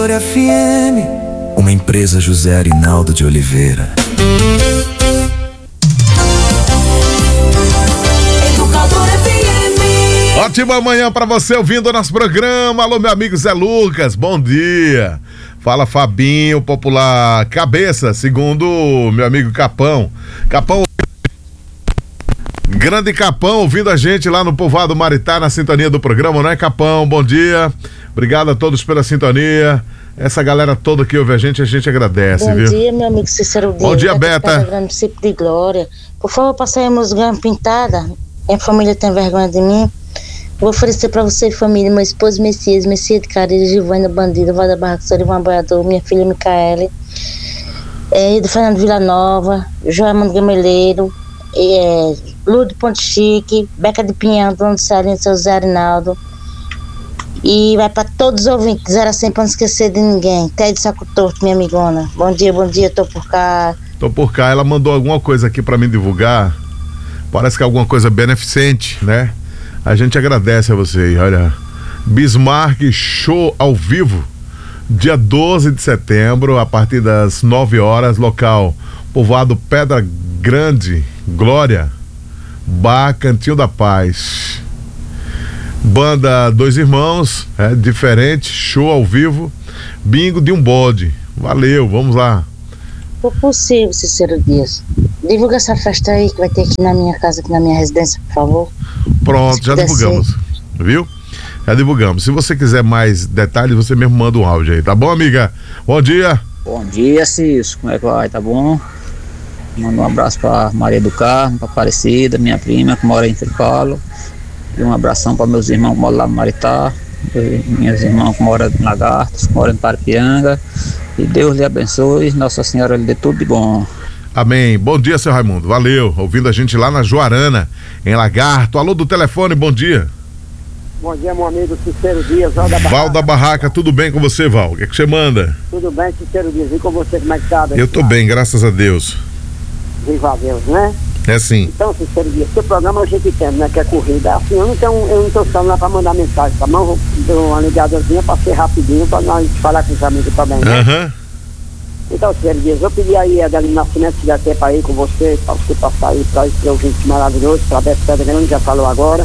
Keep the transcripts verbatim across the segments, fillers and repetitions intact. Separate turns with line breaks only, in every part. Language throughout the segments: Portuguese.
F M, uma empresa José Arinaldo de Oliveira.
Educador F M.
Ótima manhã pra você ouvindo o nosso programa. Alô, meu amigo Zé Lucas, bom dia. Fala Fabinho, popular cabeça, segundo meu amigo Capão. Capão, grande Capão, ouvindo a gente lá no Povoado Maritá, na sintonia do programa, não é, Capão? Bom dia. Obrigado a todos pela sintonia. Essa galera toda que ouve a gente, a gente agradece,
Bom
viu?
Bom dia, meu amigo Cícero Dias.
Bom dia, Beta.
Grande município de Glória. Por favor, passei a música pintada. Minha família tem vergonha de mim. Vou oferecer pra você e família, meu esposo Messias, Messias de Careira, Giovana Bandida, Valda Barraca, Sorivan Boiador, minha filha Micaele, é, do Fernando Villanova, João Gameleiro, é, Ludo Ponte Chique, Beca de Pinhão, Dono do Sarinho, seu Zé Arinaldo. E vai pra todos os ouvintes, zero a cem pra não esquecer de ninguém. Ted Saco Torto, minha amigona. Bom dia, bom dia, tô por cá.
Tô por cá, ela mandou alguma coisa aqui pra mim divulgar. Parece que é alguma coisa beneficente, né? A gente agradece a você, olha. Bismarck Show ao vivo, dia doze de setembro, a partir das nove horas, local Povoado Pedra Grande, Glória, Bar Cantinho da Paz. Banda Dois Irmãos, é diferente, show ao vivo, bingo de um bode. Valeu, vamos lá.
For possível, Cícero Dias, divulga essa festa aí que vai ter aqui na minha casa, aqui na minha residência, por favor.
Pronto, já divulgamos, ser. Viu? Já divulgamos. Se você quiser mais detalhes, você mesmo manda um áudio aí, tá bom, amiga? Bom dia.
Bom dia, Cício, como é que vai? Tá bom? Manda um abraço pra Maria do Carmo, pra Aparecida, minha prima que mora em Tripalo. E um abração para meus irmãos que moram lá no Maritá, minhas irmãs que moram em Lagartos, que moram em Parapianga. E Deus lhe abençoe, Nossa Senhora lhe dê tudo de bom.
Amém. Bom dia, seu Raimundo. Valeu. Ouvindo a gente lá na Juarana, em Lagarto. Alô do telefone, bom dia.
Bom dia, meu amigo Cícero Dias, Val da Barraca.
Val da Barraca, tudo bem com você, Val? O que é que você manda?
Tudo bem, Cícero Dias. E com você, como é que tá?
Eu tô bem, graças a Deus.
Viva a Deus, né?
É sim.
Então, Cícero Dias, seu programa a gente tem, né? Que é corrida. Assim, eu não tenho, eu não tô só lá pra mandar mensagem, tá bom? Dou uma ligadorzinha pra ser rapidinho, pra nós falar com os amigos também, né?
Aham. Uhum.
Então, Cícero Dias, eu pedi aí a Dali Nascimento, se der tempo aí com você, pra você passar aí pra esse ouvinte maravilhoso, pra Beto Pedra Grande, já falou agora,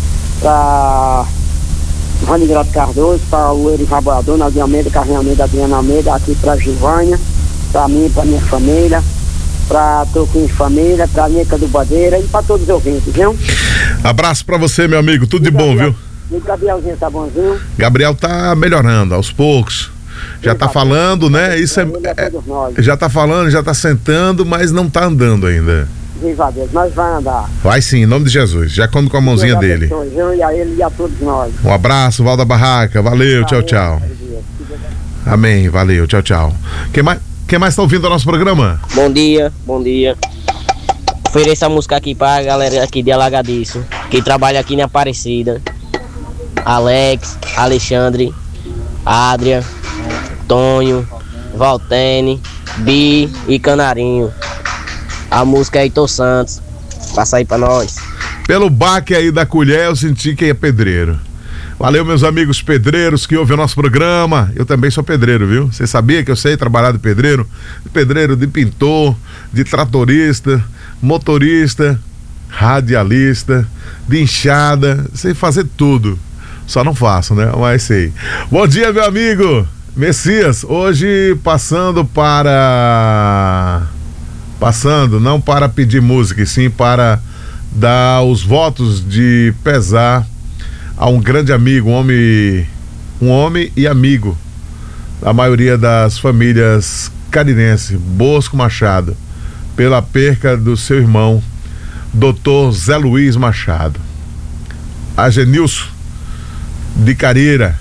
pra Rani Grato Cardoso, pra o Erivan Boiador, Naldinho Almeida, Carlinhos Almeida, Adriana Almeida, aqui pra Gilvânia, pra mim, pra minha família, pra Toquinho de Família, pra Nica do Badeira e pra todos os ouvintes, viu? Abraço
pra você, meu amigo, tudo de bom, viu?
E o Gabrielzinho tá bonzinho?
Gabriel tá melhorando aos poucos. Já tá falando, né? Isso é, é, já tá falando, já tá sentando, mas não tá andando ainda.
Viva a Deus, nós vamos andar.
Vai sim, em nome de Jesus. Já come com a mãozinha dele.
Eu e a ele e a todos nós.
Um abraço, Val da Barraca. Valeu, tchau, tchau. Amém, valeu, tchau, tchau. Quem mais, quem mais tá ouvindo o nosso programa?
Bom dia, bom dia. Ofereço a música aqui pra galera aqui de Alagadiço, que trabalha aqui na Aparecida. Alex, Alexandre, Adria, Tonho, Valtene, Bi e Canarinho. A música é Heitor Santos. Passa aí pra nós.
Pelo baque aí da colher, eu senti que é pedreiro. Valeu, meus amigos pedreiros que ouvem o nosso programa. Eu também sou pedreiro, viu? Você sabia que eu sei trabalhar de pedreiro? De pedreiro, de pintor, de tratorista, motorista, radialista, de enxada. Sei fazer tudo. Só não faço, né? Mas sei. Bom dia, meu amigo Messias. Hoje passando para... Passando, não para pedir música, e sim para dar os votos de pesar a um grande amigo, um homem, um homem e amigo da maioria das famílias carinenses, Bosco Machado, pela perca do seu irmão, doutor Zé Luiz Machado. Agenilson de Careira.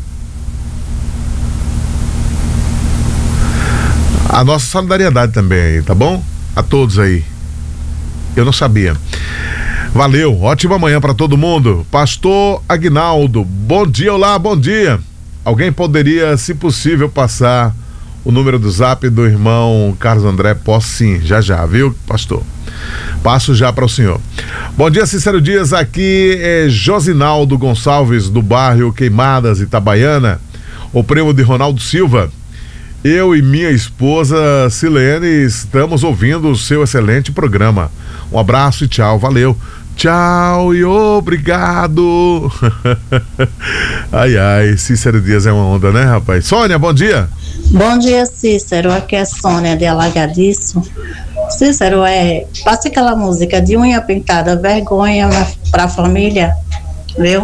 A nossa solidariedade também aí, tá bom? A todos aí. Eu não sabia. Valeu, ótima manhã para todo mundo. Pastor Aguinaldo, bom dia, olá, bom dia. Alguém poderia, se possível, passar o número do zap do irmão Carlos André? Posso sim, já já, viu, pastor? Passo já para o senhor. Bom dia, Cícero Dias, aqui é Josinaldo Gonçalves, do bairro Queimadas, Itabaiana. o primo de Ronaldo Silva. Eu e minha esposa Silene estamos ouvindo o seu excelente programa. Um abraço e tchau, valeu. Tchau e obrigado. Ai, ai, Cícero Dias é uma onda, né, rapaz? Sônia, bom dia.
Bom dia, Cícero. Aqui é Sônia de Alagadiço. Cícero, é, passa aquela música de unha pintada, vergonha pra família, viu?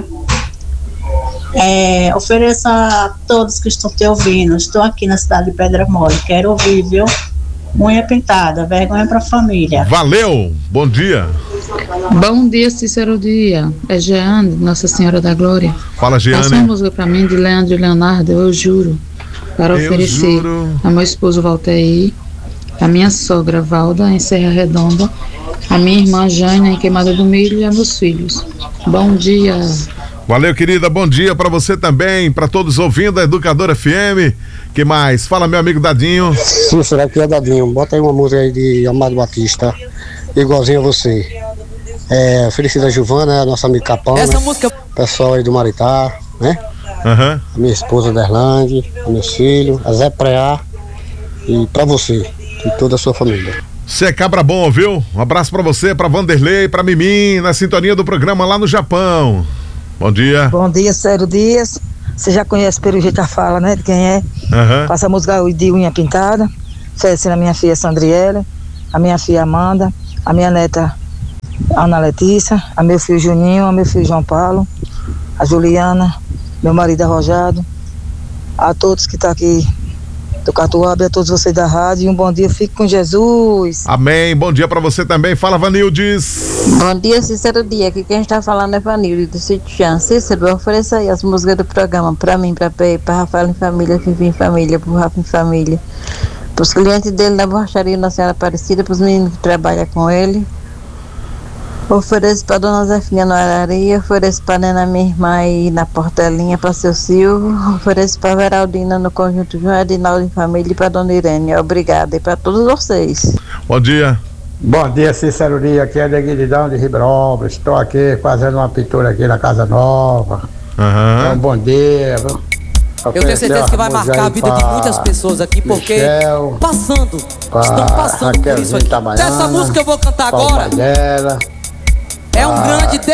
É, ofereça a todos que estão te ouvindo. Estou aqui na cidade de Pedra Mole, quero ouvir, viu? Unha pintada, vergonha pra família.
Valeu, bom dia.
Bom dia, Cícero Dia. É Jeane, Nossa Senhora da Glória.
Fala, Jeane.
Passa uma música pra mim de Leandro e Leonardo, Eu Juro, para
Eu
oferecer
juro.
a meu esposo Valteir, a minha sogra Valda, em Serra Redonda, a minha irmã Jânia, em Queimada do Milho, e a meus filhos. Bom dia.
Valeu, querida, bom dia pra você também, pra todos ouvindo a Educadora F M. Que mais? Fala, meu amigo Dadinho.
Cícero, aqui é Dadinho. Bota aí uma música aí de Amado Batista, igualzinho a você. É, Felicida Giovana, a nossa amiga Capão,
Essa
né?
música.
Pessoal aí do Maritá, né?
Uhum.
A minha esposa Derlande, meus filhos, a Zé Preá e pra você e toda a sua família.
Você é cabra bom, viu? Um abraço pra você, pra Vanderlei, pra Mimim, na sintonia do programa lá no Japão. Bom dia.
Bom dia, Cícero Dias. Você já conhece pelo jeito da fala, né? De quem é.
Uhum.
Passa a música de unha pintada. Oferecendo a minha filha Sandriele, a minha filha Amanda, a minha neta Ana Letícia, a meu filho Juninho, a meu filho João Paulo, a Juliana, meu marido Arrojado, a todos que estão aqui do Catuaba, a todos vocês da rádio, e um bom dia, fique com Jesus.
Amém, bom dia pra você também. Fala, Vanildes.
Bom dia, Cícero Dia, aqui quem está falando é Vanildes do Sítio Chã. Cícero, ofereça aí as músicas do programa pra mim, pra P, pra Rafael em Família, Fifi em Família, pro Rafa em Família, pros clientes dele na borracharia na Senhora Aparecida, pros meninos que trabalham com ele. Ofereço pra Dona Zefinha no Araria, ofereço pra Nena, minha irmã aí na Portelinha, pra seu Silvio, ofereço pra Veraldina no Conjunto João Edinaldo em Família e pra Dona Irene. Obrigada e pra todos vocês.
Bom dia.
Bom dia, Cícero Dia, aqui é Neguidão de Ribeirão. Estou aqui fazendo uma pintura aqui na Casa Nova.
Uhum.
Um bom dia.
Eu tenho certeza que vai marcar a vida de muitas pessoas aqui, porque
Michel,
passando, estão passando por isso aqui. Essa música eu vou cantar agora.
Dela,
é um grande